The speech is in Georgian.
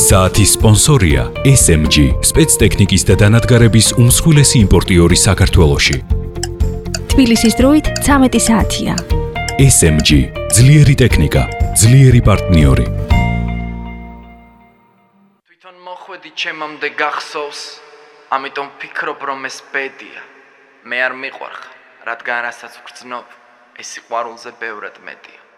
საათის სპონსორია SMG, სპეცტექნიკის და დანადგარების უმსხვილესი იმპორტიორი საქართველოში. თბილისის დროით 13 საათია. SMG, ძლიერი ტექნიკა, ძლიერი პარტნიორი. თვითონ მოხვედი ჩემამდე გახსოვს, ამიტომ ფიქრობ რომ ეს ბედია. მე არ მიყვარხარ, რადგან რასაც ვგრძნობ, ეს სიყვარულზე ბევრად მეტია.